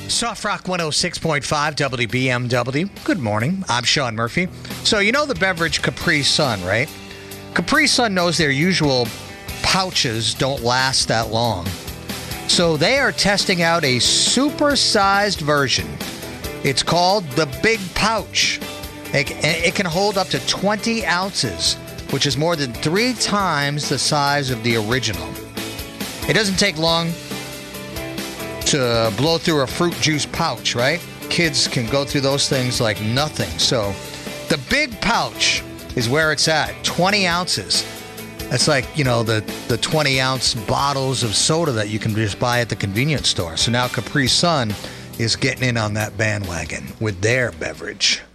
Soft Rock 106.5 WBMW. Good morning. I'm Sean Murphy. So, you know the beverage Capri Sun, right? Capri Sun knows their usual pouches don't last that long. So they are testing out a supersized version. It's called the Big Pouch. It can hold up to 20 ounces, which is more than 3 times the size of the original. It doesn't take long to blow through a fruit juice pouch, right? Kids can go through those things like nothing. So the Big Pouch is where it's at, 20 ounces. That's like, you know, the 20-ounce bottles of soda that you can just buy at the convenience store. So now Capri Sun is getting in on that bandwagon with their beverage.